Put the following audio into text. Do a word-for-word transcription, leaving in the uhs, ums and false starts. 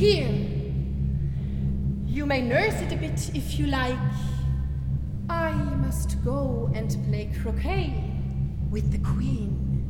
here. You may nurse it a bit if you like. I must go and play croquet with the queen.